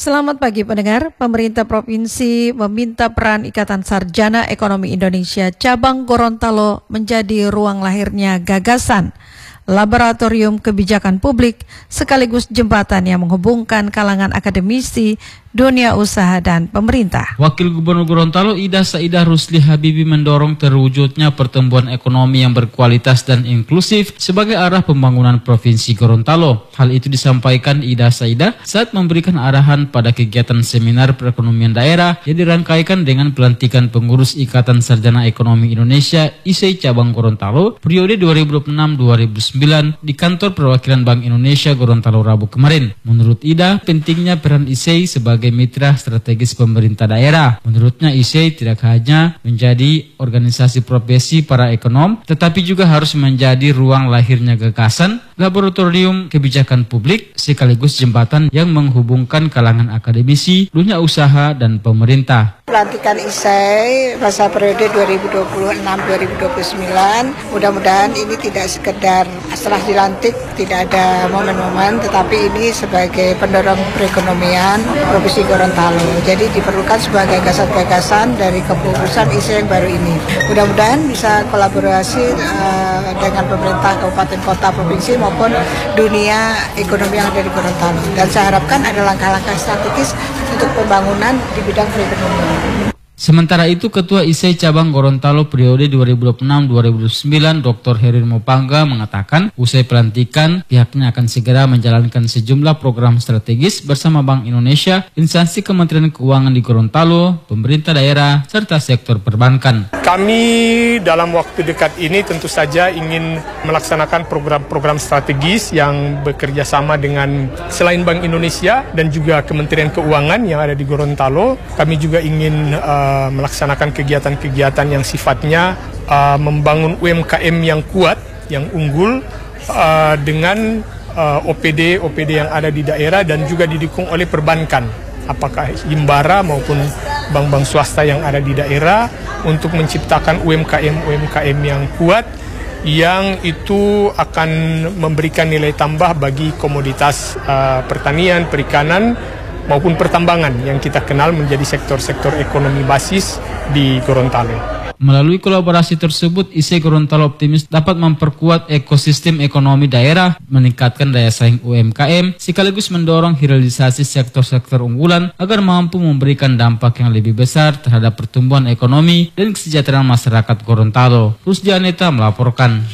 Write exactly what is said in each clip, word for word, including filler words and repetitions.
Selamat pagi pendengar, pemerintah provinsi meminta peran Ikatan Sarjana Ekonomi Indonesia Cabang Gorontalo menjadi ruang lahirnya gagasan, laboratorium kebijakan publik, sekaligus jembatan yang menghubungkan kalangan akademisi, dunia usaha, dan pemerintah. Wakil Gubernur Gorontalo Ida Saidah Rusli Habibi mendorong terwujudnya pertumbuhan ekonomi yang berkualitas dan inklusif sebagai arah pembangunan Provinsi Gorontalo. Hal itu disampaikan Ida Saidah saat memberikan arahan pada kegiatan seminar perekonomian daerah yang dirangkaikan dengan pelantikan pengurus Ikatan Sarjana Ekonomi Indonesia I S E I Cabang Gorontalo periode dua ribu dua puluh enam dua ribu sembilan di kantor perwakilan Bank Indonesia Gorontalo Rabu kemarin. Menurut Ida, pentingnya peran I S E I sebagai mitra strategis pemerintah daerah. Menurutnya I S E I tidak hanya menjadi organisasi profesi para ekonom, tetapi juga harus menjadi ruang lahirnya gagasan, laboratorium kebijakan publik, sekaligus jembatan yang menghubungkan kalangan akademisi, dunia usaha, dan pemerintah. Pelantikan I S E I masa periode dua ribu dua puluh enam dua ribu dua puluh sembilan, mudah-mudahan ini tidak sekedar setelah dilantik tidak ada momen-momen, tetapi ini sebagai pendorong perekonomian Provinsi Gorontalo. Jadi diperlukan sebagai gagasan-gagasan dari kepengurusan I S E I yang baru ini. Mudah-mudahan bisa kolaborasi uh, dengan pemerintah kabupaten kota provinsi maupun dunia ekonomi yang ada di Gorontalo. Dan saya harapkan ada langkah-langkah strategis untuk pembangunan di bidang perekonomian. Sementara itu, Ketua I S E I Cabang Gorontalo periode dua ribu dua puluh enam dua ribu dua puluh sembilan, Doktor Herin Mopangga mengatakan, usai pelantikan, pihaknya akan segera menjalankan sejumlah program strategis bersama Bank Indonesia, instansi Kementerian Keuangan di Gorontalo, pemerintah daerah, serta sektor perbankan. Kami dalam waktu dekat ini tentu saja ingin melaksanakan program-program strategis yang bekerja sama dengan selain Bank Indonesia dan juga Kementerian Keuangan yang ada di Gorontalo. Kami juga ingin uh, melaksanakan kegiatan-kegiatan yang sifatnya uh, membangun U M K M yang kuat, yang unggul uh, dengan uh, O P D O P D yang ada di daerah dan juga didukung oleh perbankan, apakah Himbara maupun bank-bank swasta yang ada di daerah untuk menciptakan U M K M U M K M yang kuat, yang itu akan memberikan nilai tambah bagi komoditas uh, pertanian, perikanan, maupun pertambangan yang kita kenal menjadi sektor-sektor ekonomi basis di Gorontalo. Melalui kolaborasi tersebut, I S E I Gorontalo optimis dapat memperkuat ekosistem ekonomi daerah, meningkatkan daya saing U M K M, sekaligus mendorong hilirisasi sektor-sektor unggulan agar mampu memberikan dampak yang lebih besar terhadap pertumbuhan ekonomi dan kesejahteraan masyarakat Gorontalo. Rusdi Aneta melaporkan.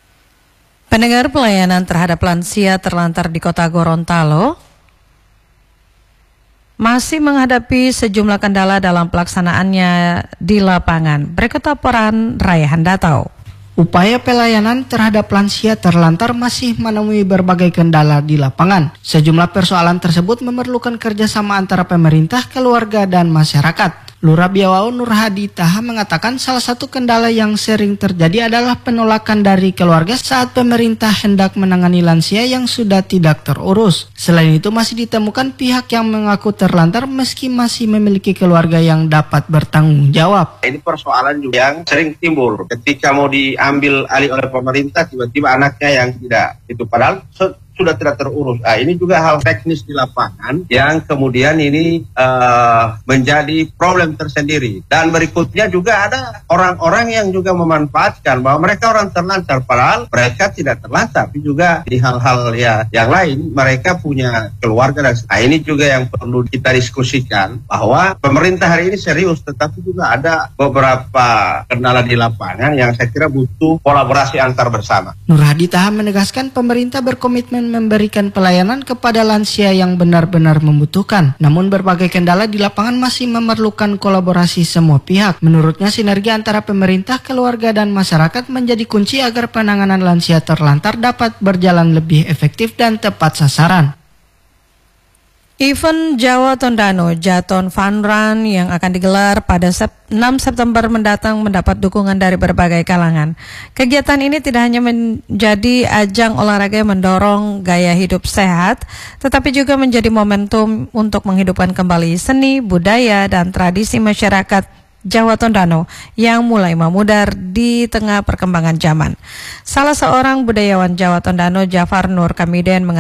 Pendengar, pelayanan terhadap lansia terlantar di kota Gorontalo masih menghadapi sejumlah kendala dalam pelaksanaannya di lapangan. Berikut laporan Raihan Datau. Upaya pelayanan terhadap lansia terlantar masih menemui berbagai kendala di lapangan. Sejumlah persoalan tersebut memerlukan kerjasama antara pemerintah, keluarga, dan masyarakat. Lurah Biawau Nur Hadi Taha mengatakan salah satu kendala yang sering terjadi adalah penolakan dari keluarga saat pemerintah hendak menangani lansia yang sudah tidak terurus. Selain itu masih ditemukan pihak yang mengaku terlantar meski masih memiliki keluarga yang dapat bertanggung jawab. Ini persoalan juga yang sering timbul ketika mau diambil alih oleh pemerintah, tiba-tiba anaknya yang tidak itu padahal sudah tidak terurus. Nah, ini juga hal teknis di lapangan yang kemudian ini uh, menjadi problem tersendiri. Dan berikutnya juga ada orang-orang yang juga memanfaatkan bahwa mereka orang terlantar, padahal mereka tidak terlantar, tapi juga di hal-hal ya yang lain mereka punya keluarga. Dan nah, ini juga yang perlu kita diskusikan bahwa pemerintah hari ini serius, tetapi juga ada beberapa kendala di lapangan yang saya kira butuh kolaborasi antar bersama. Nur Hadi Taha menegaskan pemerintah berkomitmen memberikan pelayanan kepada lansia yang benar-benar membutuhkan. Namun berbagai kendala di lapangan masih memerlukan kolaborasi semua pihak. Menurutnya sinergi antara pemerintah, keluarga, dan masyarakat menjadi kunci agar penanganan lansia terlantar dapat berjalan lebih efektif dan tepat sasaran. Event Jawa Tondano Jaton Fun Run yang akan digelar pada enam September mendatang mendapat dukungan dari berbagai kalangan. Kegiatan ini tidak hanya menjadi ajang olahraga yang mendorong gaya hidup sehat, tetapi juga menjadi momentum untuk menghidupkan kembali seni, budaya, dan tradisi masyarakat Jawa Tondano yang mulai memudar di tengah perkembangan zaman. Salah seorang budayawan Jawa Tondano, Jafar Nur Kamiden, mengatakan